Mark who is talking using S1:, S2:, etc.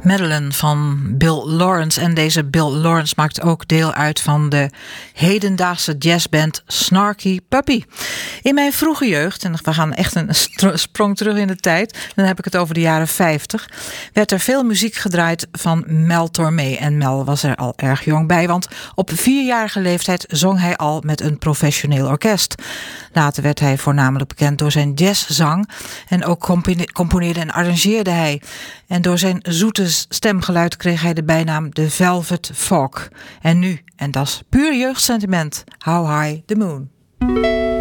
S1: Madeline van Bill Lawrence. En deze Bill Lawrence maakt ook deel uit van de hedendaagse jazzband Snarky Puppy. In mijn vroege jeugd, en we gaan echt een sprong terug in de tijd, dan heb ik het over de jaren 50, werd er veel muziek gedraaid van Mel Tormé. En Mel was er al erg jong bij, want op 4-jarige leeftijd zong hij al met een professioneel orkest. Later werd hij voornamelijk bekend door zijn jazzzang en ook componeerde en arrangeerde hij. En door zijn zoete stemgeluid kreeg hij de bijnaam de Velvet Fog. En nu, en dat is puur jeugdsentiment, How High the Moon.